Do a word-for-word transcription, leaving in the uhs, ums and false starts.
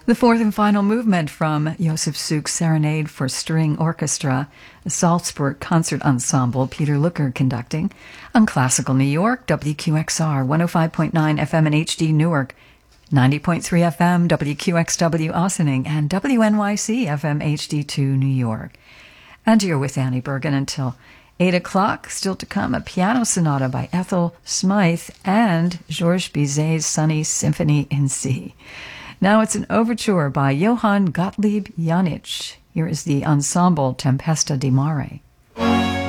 The fourth and final movement from Josef Suk's Serenade for String Orchestra, the Salzburg Concert Ensemble, Peter Looker conducting, on Classical New York, W Q X R, one oh five point nine F M and H D Newark, ninety point three F M, W Q X W Ossining, and W N Y C F M H D two New York. And you're with Annie Bergen until eight o'clock. Still to come, a piano sonata by Ethel Smythe and Georges Bizet's Sunny Symphony in C. Now it's an overture by Johann Gottlieb Janitsch. Here is the ensemble Tempesta di Mare.